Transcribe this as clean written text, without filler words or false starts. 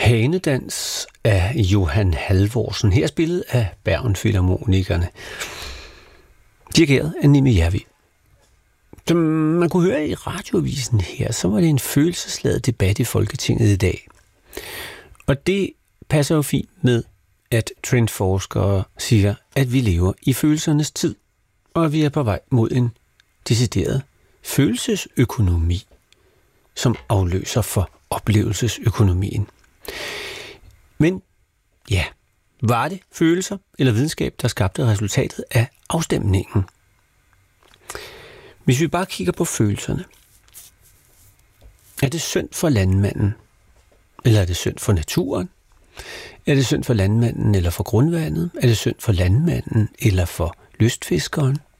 Hanedans af Johan Halvorsen, her spillet af Bergen Filharmonikerne, dirigeret af Nimi Järvi. Som man kunne høre i radioavisen her, så var det en følelsesladet debat i Folketinget i dag. Og det passer jo fint med, at trendforskere siger, at vi lever i følelsernes tid, og at vi er på vej mod en decideret følelsesøkonomi, som afløser for oplevelsesøkonomien. Men ja, var det følelser eller videnskab, der skabte resultatet af afstemningen? Hvis vi bare kigger på følelserne, er det synd for landmanden, eller er det synd for naturen? Er det synd for landmanden eller for grundvandet? Er det synd for landmanden eller for lystfiskeren?